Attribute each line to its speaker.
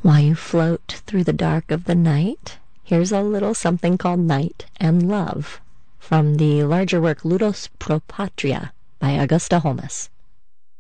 Speaker 1: While you float through the dark of the night, here's a little something called Night and Love, from the larger work Ludus pro Patria by Augusta Holmes.